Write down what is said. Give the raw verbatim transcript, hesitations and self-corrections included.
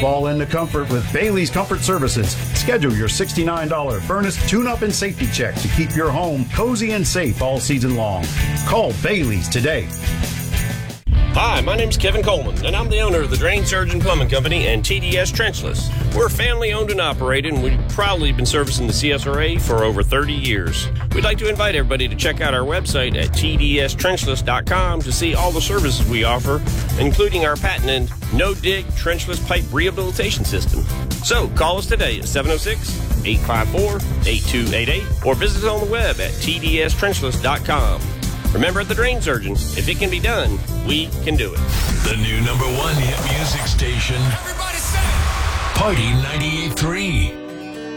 fall into comfort with Bailey's Comfort Services. Schedule your sixty-nine dollars furnace tune-up and safety check to keep your home cozy and safe all season long. Call Bailey's today. Hi, my name's Kevin Coleman, and I'm the owner of the Drain Surgeon Plumbing Company and T D S Trenchless. We're family-owned and operated, and we've proudly been servicing the C S R A for over thirty years. We'd like to invite everybody to check out our website at T D S trenchless dot com to see all the services we offer, including our patented no-dig trenchless pipe rehabilitation system. So, call us today at seven oh six, eight five four, eight two eight eight or visit us on the web at T D S trenchless dot com. Remember, at the Drain Surgeon, if it can be done, we can do it. The new number one hit music station. Everybody say Party ninety-eight point three.